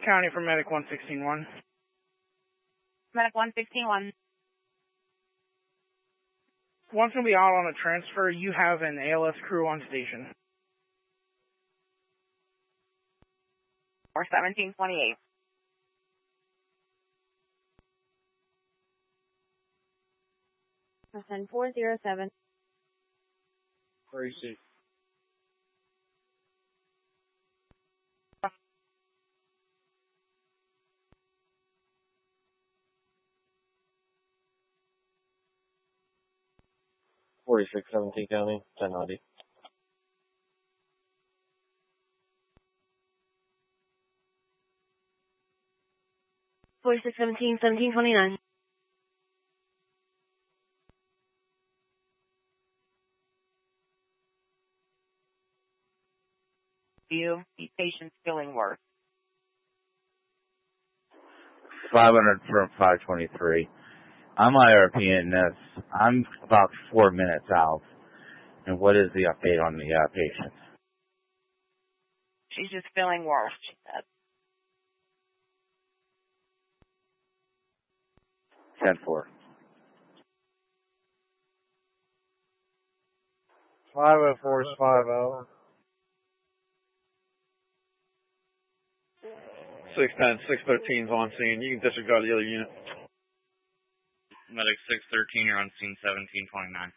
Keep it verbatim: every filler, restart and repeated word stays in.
County for Medic one sixteen one. Medic one sixteen one. One's going to be out on a transfer. You have an A L S crew on station. Or seventeen twenty-eight. Send four zero seven. Where is she? forty-six seventeen County, ten ninety. forty-six seventeen, seventeen twenty-nine. You, the patient's feeling worse. five hundred from five twenty-three. I'm I R P in this. I'm about four minutes out. And what is the update on the uh, patient? She's just feeling worse, she said. ten four. five oh four is five oh. six ten, six thirteen is on scene. You can disregard the other unit. Medic six thirteen, you're on scene seventeen twenty-nine.